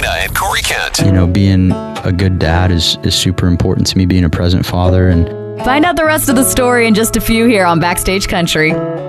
Dana and Corey Kent. You know, being a good dad is super important to me, being a present father. And find out the rest of the story in just a few here on Backstage Country.